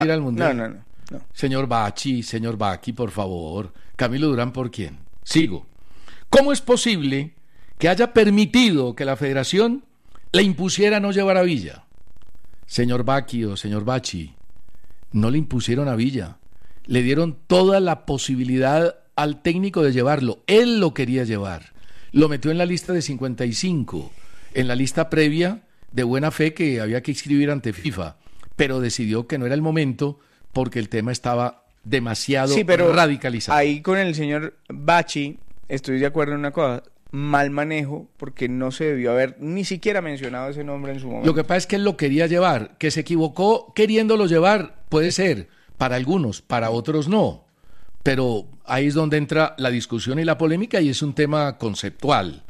ir al Mundial. No. Señor Bacci, por favor. Camilo Durán, ¿por quién? Sigo. ¿Cómo es posible que haya permitido que la federación le impusiera no llevar a Villa? Señor Bacci o señor Bacci, no le impusieron a Villa. Le dieron toda la posibilidad al técnico de llevarlo. Él lo quería llevar. Lo metió en la lista de 55, en la lista previa de buena fe que había que inscribir ante FIFA, pero decidió que no era el momento porque el tema estaba demasiado radicalizado. Ahí con el señor Bacci estoy de acuerdo en una cosa: mal manejo, porque no se debió haber ni siquiera mencionado ese nombre en su momento. Lo que pasa es que él lo quería llevar, que se equivocó queriéndolo llevar, puede ser, para algunos, para otros no, pero ahí es donde entra la discusión y la polémica y es un tema conceptual.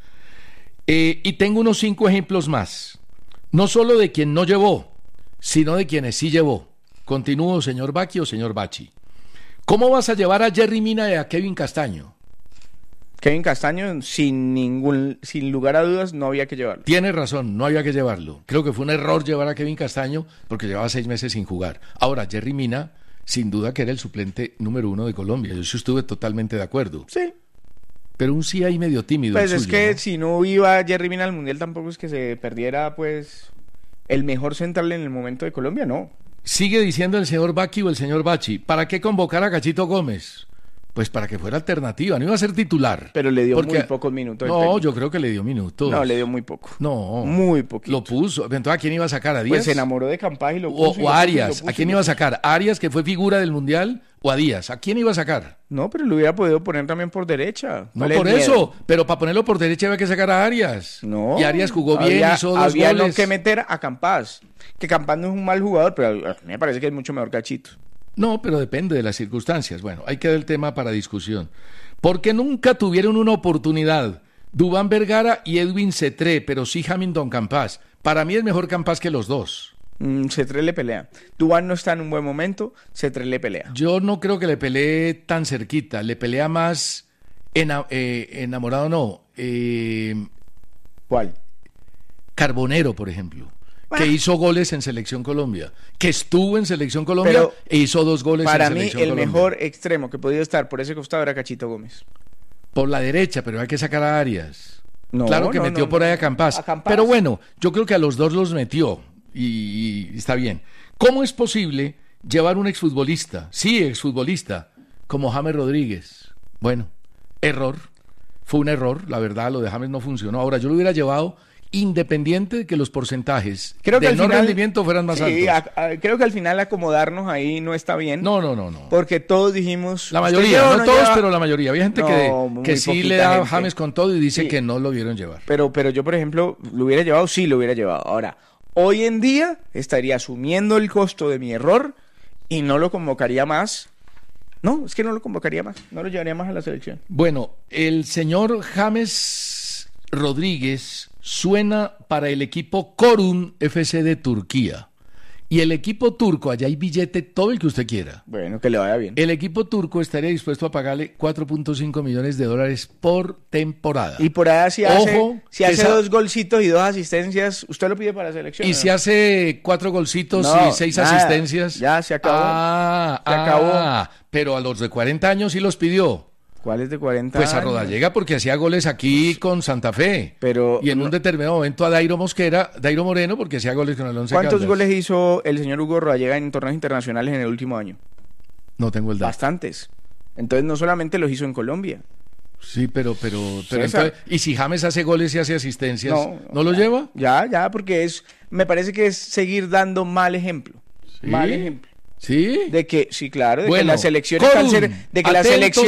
Y tengo unos 5 ejemplos más, no solo de quien no llevó, sino de quienes sí llevó. Continúo, señor Bacci o señor Bacci. ¿Cómo vas a llevar a Jerry Mina y a Kevin Castaño? Kevin Castaño, sin lugar a dudas, no había que llevarlo. Tiene razón, no había que llevarlo. Creo que fue un error llevar a Kevin Castaño porque llevaba 6 meses sin jugar. Ahora, Jerry Mina, sin duda que era el suplente número 1 de Colombia. Yo sí estuve totalmente de acuerdo. Sí. Pero un sí ahí medio tímido. Pues es suyo, que ¿no? si no iba Jerry Mina al Mundial, tampoco es que se perdiera, pues, el mejor central en el momento de Colombia, no. Sigue diciendo el señor Bacci o el señor Bacci, ¿para qué convocar a Gachito Gómez? Pues para que fuera alternativa, no iba a ser titular. Pero le dio muy pocos minutos. No, yo creo que le dio minutos. No, le dio muy poco. No. Muy poquito. Lo puso. Entonces, ¿a quién iba a sacar? ¿A Díaz? Pues se enamoró de Campaz y lo puso. O a Arias. ¿A quién iba a sacar? ¿A Arias, que fue figura del Mundial? ¿O a Díaz? ¿A quién iba a sacar? No, pero lo hubiera podido poner también por derecha. No por eso, pero para ponerlo por derecha había que sacar a Arias. No. Y Arias jugó bien, hizo 2 goles. Había no que meter a Campaz. Que Campaz no es un mal jugador, pero a mí me parece que es mucho mejor Gachito. No, pero depende de las circunstancias. Bueno, ahí queda el tema para discusión. Porque nunca tuvieron una oportunidad Duván Vergara y Edwin Cetré, pero sí Hamilton Campaz. Para mí es mejor Campaz que los dos. Cetré le pelea. Duván no está en un buen momento, Cetré le pelea. Yo no creo que le pelee tan cerquita, le pelea más enamorado, no. ¿Cuál? Carbonero, por ejemplo. Que hizo goles en Selección Colombia, que estuvo en Selección Colombia pero e hizo 2 goles en Selección Colombia. Para mí el mejor extremo que podía estar por ese costado era Cachito Gómez. Por la derecha, pero hay que sacar a Arias. No, claro que metió por ahí a Campaz. Pero bueno, yo creo que a los dos los metió y está bien. ¿Cómo es posible llevar un exfutbolista, sí, exfutbolista, como James Rodríguez? Bueno, error. Fue un error, la verdad, lo de James no funcionó. Ahora, yo lo hubiera llevado independiente de que los porcentajes de no rendimiento fueran más altos. Creo que al final acomodarnos ahí no está bien. No. Porque todos dijimos... La mayoría, no todos, pero la mayoría. Había gente que sí le da a James con todo y dice que no lo vieron llevar. Pero yo, por ejemplo, ¿lo hubiera llevado? Sí, lo hubiera llevado. Ahora, hoy en día estaría asumiendo el costo de mi error y no lo convocaría más. No, es que no lo convocaría más. No lo llevaría más a la selección. Bueno, el señor James Rodríguez suena para el equipo Çorum FC de Turquía. Y el equipo turco, allá hay billete todo el que usted quiera. Bueno, que le vaya bien. El equipo turco estaría dispuesto a pagarle $4.5 millones por temporada. Y por ahí si hace 2 golcitos y 2 asistencias, ¿usted lo pide para la selección? Y si hace 4 golcitos y 6 asistencias. Ya, se acabó. Se acabó. Pero a los de 40 años sí los pidió. ¿Cuáles de 40 pues años? A Rodallega porque hacía goles aquí con Santa Fe. Y en un determinado momento a Dairo Moreno porque hacía goles con el Once Caldas. ¿Cuántos goles hizo el señor Hugo Rodallega en torneos internacionales en el último año? No tengo el dato. Bastantes. Entonces no solamente los hizo en Colombia. Sí, pero entonces, ¿y si James hace goles y hace asistencias, no lo lleva? Ya, porque me parece que es seguir dando mal ejemplo. ¿Sí? Mal ejemplo. ¿Sí? De que, sí, claro, de bueno, que la selección Çorum, está la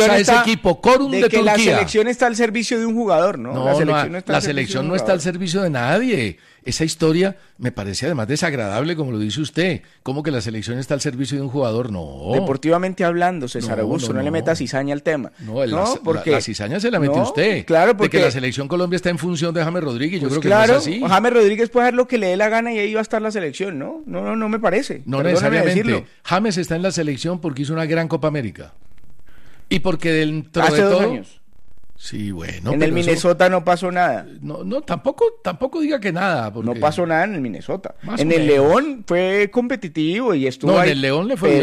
selección está al servicio de un jugador, ¿no? La selección no está al servicio de nadie. Esa historia me parece además desagradable, como lo dice usted. ¿Cómo que la selección está al servicio de un jugador? No. Deportivamente hablando, César Augusto, no le meta cizaña al tema. Porque la cizaña se la mete usted. Claro, porque de que la selección Colombia está en función de James Rodríguez. Yo creo que claro, no es así. James Rodríguez puede hacer lo que le dé la gana y ahí va a estar la selección, ¿no? No me parece. No necesariamente. James está en la selección porque hizo una gran Copa América. Y porque dentro de todo... 2 años. Sí, bueno. En el Minnesota no pasó nada. No, tampoco diga que nada. No pasó nada en el Minnesota. Más En o el menos. León fue competitivo y estuvo No, en ahí. el León le fue